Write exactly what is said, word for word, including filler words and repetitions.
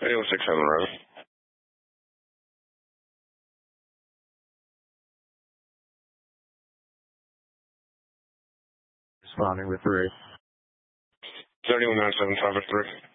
eight one six seven, Roger. Responding with three. thirty-one nine seven five three.